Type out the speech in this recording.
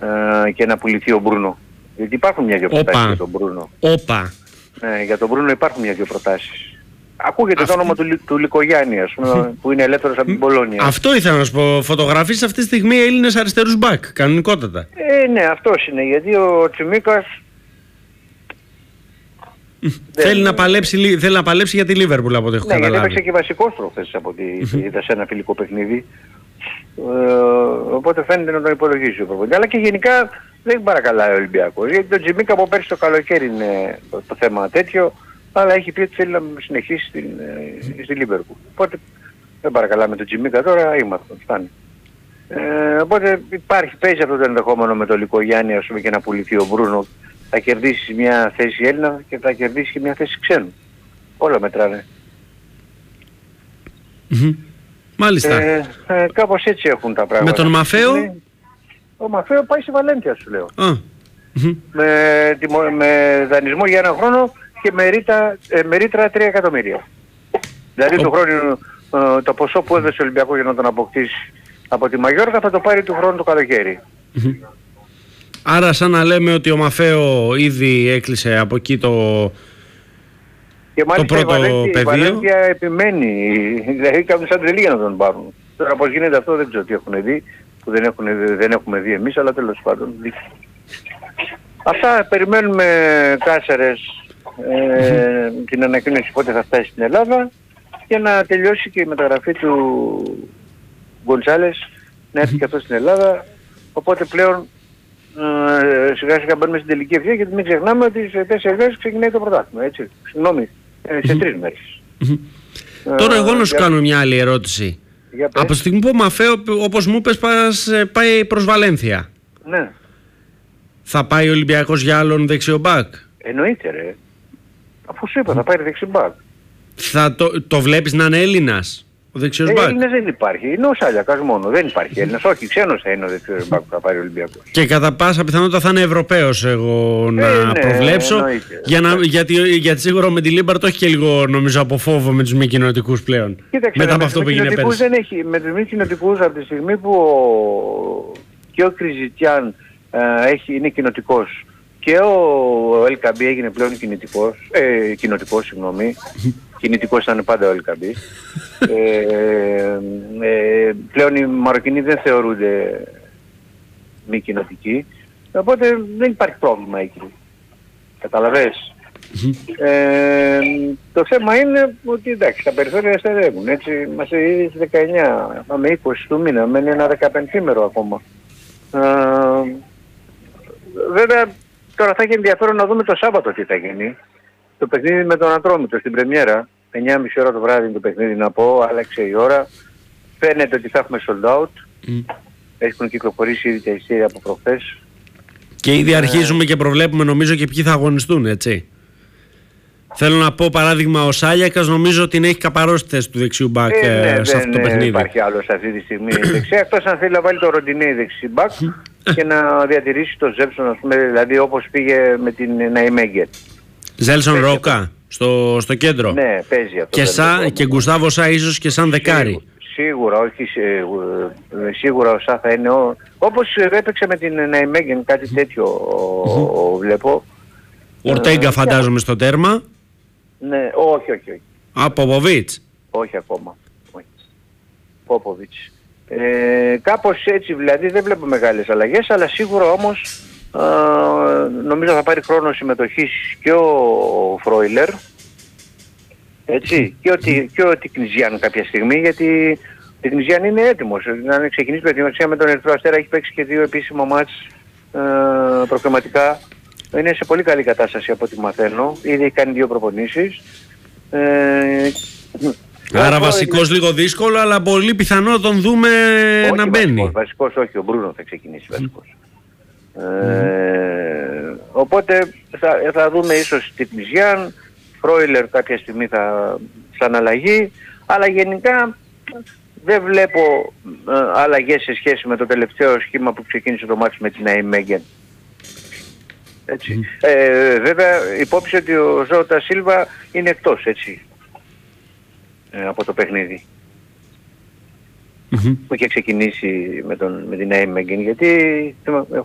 και να πουληθεί ο Μπρούνο. Γιατί υπάρχουν μια-δυο προτάσεις για τον Μπρούνο. Για τον Μπρούνο υπάρχουν μια-δυο προτάσεις. Ακούγεται το όνομα του Λικογιάννη, ας πούμε, που είναι ελεύθερος από την Πολόνια. Αυτό ήθελα να σου πω. Φωτογραφίες αυτή τη στιγμή Έλληνες αριστερούς μπακ, κανονικότατα. Ναι, αυτός είναι, γιατί ο Τσιμίκας θέλει να παλέψει για τη Λίβερπουλ, από ό,τι έχω καταλάβει. Ναι, γιατί έπαιξε και βασικός προχθές από ό,τι είδα σε ένα φιλικό παιχνίδι. Οπότε φαίνεται να τον υπολογίζει ο προπονητής. Αλλά και γενικά δεν παρακαλάει ο Ολυμπιακός. Γιατί τον Τσιμίκα από πέρσι το καλοκαίρι είναι το θέμα τέτοιο. Αλλά έχει πει ότι θέλει να συνεχίσει στη Λίβερπουλ. Οπότε δεν παρακαλάμε τον Τσιμίκα τώρα, είμαστε, φτάνει. Οπότε παίζει αυτό το ενδεχόμενο με τον Λικογιάννη, ας πούμε, και να πουληθεί ο Μπρούνο. Θα κερδίσει μια θέση Έλληνα και θα κερδίσει και μια θέση ξένου. Όλα μετράνε. Μάλιστα. Κάπως έτσι έχουν τα πράγματα. Με τον Μαφέο? Ο Μαφέο πάει στη Βαλένθια, σου λέω. Με δανεισμό για 1 χρόνο και με ρήτρα 3 εκατομμύρια. Δηλαδή του χρόνου το ποσό που έδωσε ο Ολυμπιακός για να τον αποκτήσει από τη Μαγιόρκα θα το πάρει του χρόνου το καλοκαίρι. Άρα σαν να λέμε ότι ο Μαφέο ήδη έκλεισε από εκεί το πρώτο πεδίο. Η Βαλένθια επιμένει, δηλαδή κάνουν σαν τρελή για να τον πάρουν. Τώρα πώς γίνεται αυτό δεν ξέρω τι έχουν δει, που δεν έχουμε δει εμείς, αλλά τέλος πάντων. Αυτά περιμένουμε, Κάσαρες, την ανακοίνωση πότε θα φτάσει στην Ελλάδα για να τελειώσει και η μεταγραφή του Γκονσάλες, να έρθει και αυτό στην Ελλάδα. Οπότε πλέον σιγά σιγά μπαίνουμε στην τελική ευθεία, γιατί μην ξεχνάμε ότι σε 4 μέρες ξεκινάει το πρωτάθλημα, έτσι. Συγγνώμη, σε 3 μέρες. Τώρα εγώ να σου κάνω μια άλλη ερώτηση. Από τη στιγμή που ο Μαφέο, όπως μου είπες, πάει προς Βαλένθια. Ναι. Θα πάει ο Ολυμπιακός για άλλον δεξιομπάκ? Εννοείται ρε. Αφού σου είπα θα πάει δεξιμπάκ. Το βλέπεις να είναι Έλληνας ο δεξιός μπακ? Έλληνας δεν υπάρχει. Είναι ο Σάλιακας μόνο. Δεν υπάρχει Έλληνας. Όχι, ξένος θα είναι ο δεξιός μπακ που θα πάρει ο Ολυμπιακός. Και κατά πάσα πιθανότητα θα είναι Ευρωπαίος, εγώ να προβλέψω. Γιατί σίγουρα με τη Λίμπαρ το έχει και λίγο, νομίζω, από φόβο με τους μη κοινοτικούς πλέον. Κοίταξε, μετά από αυτό που έγινε πέρσι. Με τους μη κοινοτικούς από τη στιγμή που και ο Κριζιτιάν είναι κοινοτικός και ο Ελκαμπή έγινε πλέον κοινοτικός, συγγνώμη. Κινητικός ήταν πάντα ο Ελκαμπή. Πλέον οι Μαροκινοί δεν θεωρούνται μη κοινοτικοί. Οπότε δεν υπάρχει πρόβλημα εκεί. Καταλαβες. Το θέμα είναι ότι εντάξει, τα περιθώρια στερεύουν. Έτσι, είμαστε ήδη στις 19, πάμε 20 του μήνα, μένει ένα 15ημερο ακόμα. Βέβαια, τώρα θα έχει ενδιαφέρον να δούμε το Σάββατο τι θα γίνει. Το παιχνίδι με τον Ατρόμητο στην πρεμιέρα, 9.30 ώρα το βράδυ είναι το παιχνίδι να πω, άλλαξε η ώρα. Φαίνεται ότι θα έχουμε sold out. Έχουν κυκλοφορήσει ήδη τα εισιτήρια από προχθές. Και ήδη αρχίζουμε και προβλέπουμε, νομίζω, και ποιοι θα αγωνιστούν, έτσι. Θέλω να πω, παράδειγμα, ο Σάλιακας νομίζω ότι έχει καπαρώσει τη θέση του δεξιού μπακ σε αυτό το παιχνίδι. Δεν υπάρχει άλλος αυτή τη στιγμή δεξιά, εκτός αν θέλει να βάλει το Ροντινέι δεξί μπακ και να διατηρήσει το Ζέλσον, ας πούμε, δηλαδή όπως πήγε με την Ναϊμέγκερ. Ζέλσον Ρόκα στο κέντρο. Ναι, παίζει αυτό. Και Γκουστάβο Σά ίσως και σαν δεκάρι. Σίγουρα, όχι, σίγουρα ο Σά θα είναι όπως έπαιξε με την Ναϊμέγκεν, κάτι τέτοιο βλέπω. Ορτέγκα φαντάζομαι στο τέρμα. Ναι, όχι. Πόποβιτς. Όχι ακόμα. Πόποβιτς. Κάπως έτσι δηλαδή, δεν βλέπω μεγάλες αλλαγές, αλλά σίγουρα όμως νομίζω θα πάρει χρόνο συμμετοχής και ο Φρόιλερ, έτσι, και ο Τικνιζιάν κάποια στιγμή, γιατί ο Τικνιζιάν είναι έτοιμος. Να ξεκινήσει προετοιμασία με τον Ερυθρό Αστέρα, έχει παίξει και 2 επίσημα μάτς προκριματικά. Είναι σε πολύ καλή κατάσταση από ό,τι μαθαίνω. Ήδη έχει κάνει 2 προπονήσεις. Άρα βασικός λίγο δύσκολο, αλλά πολύ πιθανό να τον δούμε να μπαίνει. Βασικός όχι, ο Μπρούνο θα ξεκινήσει βασικός. Οπότε θα δούμε ίσως Τικνιζιάν, Φρόιλερ κάποια στιγμή θα σαν αλλαγή, αλλά γενικά δεν βλέπω αλλαγές σε σχέση με το τελευταίο σχήμα που ξεκίνησε το μάτς με την Ναϊμέγκεν. Έτσι. Βέβαια υπόψη ότι ο Ζώτα Σίλβα είναι εκτός, έτσι, από το παιχνίδι. Που είχε ξεκινήσει με την Ναϊμέγκεν, γιατί